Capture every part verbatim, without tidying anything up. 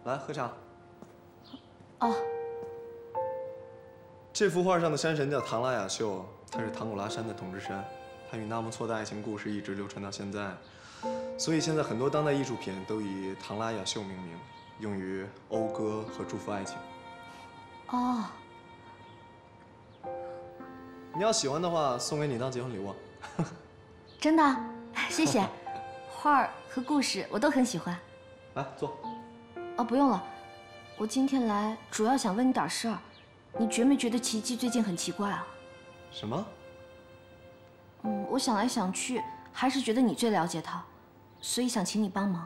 来喝茶。 哦。 这幅画上的山神叫唐拉雅秀，他是唐古拉山的统治神，他与纳木错的爱情故事一直流传到现在，所以现在很多当代艺术品都以唐拉雅秀命名，用于讴歌和祝福爱情。 哦。 你要喜欢的话，送给你当结婚礼物。 真的？谢谢。画儿和故事我都很喜欢。 来坐。 哦，不用了，我今天来主要想问你点事儿。你觉没觉得奇迹最近很奇怪啊？ 什么？ 嗯，我想来想去，还是觉得你最了解他，所以想请你帮忙。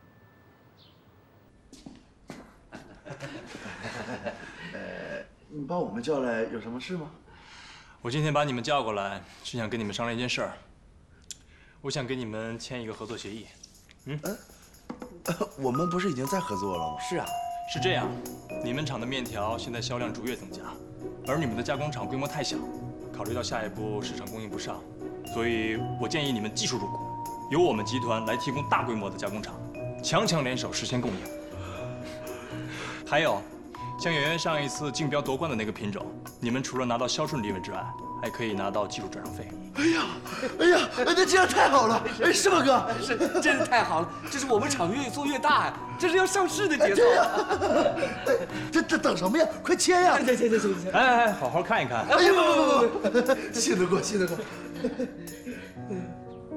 呃，你把我们叫来有什么事吗？ 我今天把你们叫过来，是想跟你们商量一件事儿。我想跟你们签一个合作协议。嗯， 呃，我们不是已经在合作了吗？ 是啊，是这样。你们厂的面条现在销量逐月增加，而你们的加工厂规模太小，考虑到下一步市场供应不上，所以我建议你们技术入股，由我们集团来提供大规模的加工厂，强强联手实现共赢。还有，像圆圆上一次竞标夺冠的那个品种，你们除了拿到销售利润之外，还可以拿到技术转让费。 哎呀，哎呀，那这样太好了，哎，是吧，哥？ 是，真是太好了，这是我们厂越做越大呀，这是要上市的节奏。 对呀，这这等什么呀？快签呀！ 行行行行行， 哎哎哎，好好看一看。 哎呀，不不不不，信得过，信得过。